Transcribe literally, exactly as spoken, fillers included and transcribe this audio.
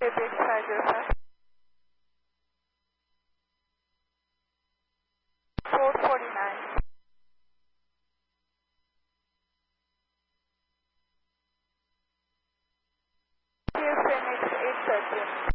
Quebec five zero five. four forty-nine. C F N X eight thirty.